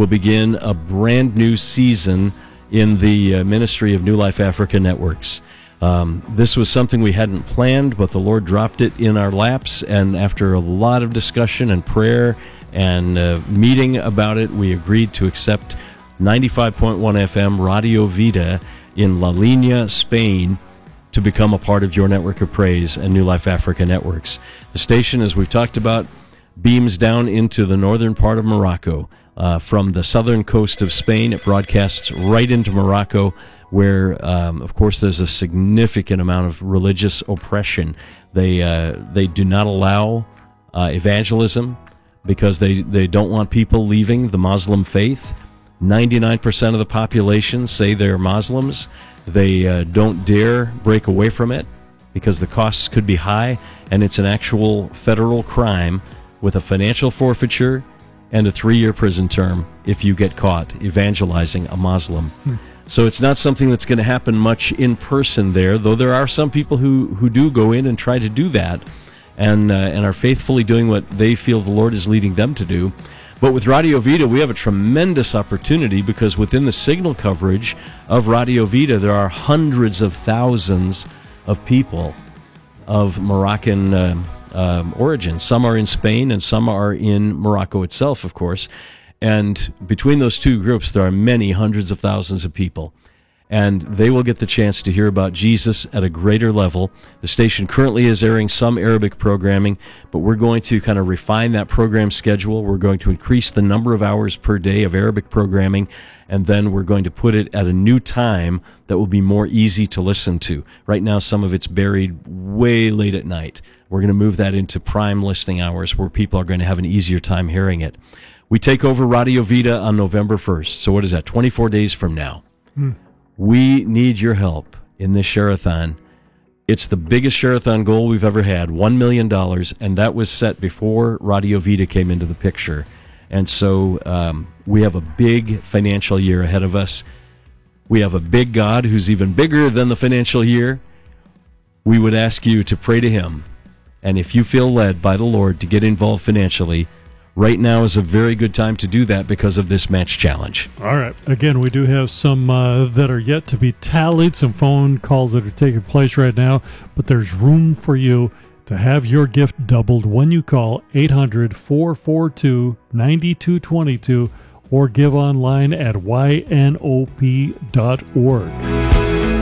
will begin a brand new season in the ministry of New Life Africa Networks. This was something we hadn't planned, but the Lord dropped it in our laps, and after a lot of discussion and prayer and meeting about it, we agreed to accept 95.1 FM Radio Vida in La Línea, Spain, to become a part of your network of praise and New Life Africa Networks. The station, as we've talked about, beams down into the northern part of Morocco. From the southern coast of Spain, it broadcasts right into Morocco, where, of course, there's a significant amount of religious oppression. They do not allow evangelism because they don't want people leaving the Muslim faith. 99% of the population say they're Muslims. They don't dare break away from it because the costs could be high, and it's an actual federal crime with a financial forfeiture and a 3-year prison term if you get caught evangelizing a Muslim. So it's not something that's going to happen much in person there, though there are some people who do go in and try to do that and are faithfully doing what they feel the Lord is leading them to do. But with Radio Vida, we have a tremendous opportunity because within the signal coverage of Radio Vida, there are hundreds of thousands of people of Moroccan origin. Some are in Spain and some are in Morocco itself, of course. And between those two groups, there are many hundreds of thousands of people. And they will get the chance to hear about Jesus at a greater level. The station currently is airing some Arabic programming, but we're going to kind of refine that program schedule. We're going to increase the number of hours per day of Arabic programming, and then we're going to put it at a new time that will be more easy to listen to. Right now, some of it's buried way late at night. We're going to move that into prime listening hours where people are going to have an easier time hearing it. We take over Radio Vida on November 1st. So what is that, 24 days from now? We need your help in this share-a-thon. It's the biggest share-a-thon goal we've ever had, $1 million, and that was set before Radio Vida came into the picture. And so we have a big financial year ahead of us. We have a big God who's even bigger than the financial year. We would ask you to pray to Him. And if you feel led by the Lord to get involved financially, right now is a very good time to do that because of this match challenge. All right. Again, we do have some that are yet to be tallied, some phone calls that are taking place right now, but there's room for you to have your gift doubled when you call 800-442-9222 or give online at ynop.org.